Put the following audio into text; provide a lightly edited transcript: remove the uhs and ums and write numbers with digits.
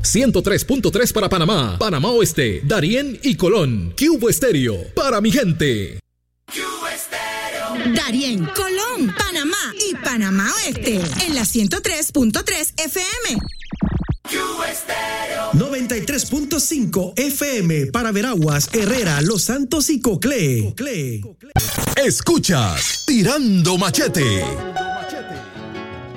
103.3 para Panamá, Panamá Oeste, Darién y Colón. Cubo Estéreo, para mi gente. Darién, Colón, Panamá y Panamá Oeste en la 103.3 FM. 93.5 FM para Veraguas, Herrera, Los Santos y Coclé. Escuchas Tirando Machete.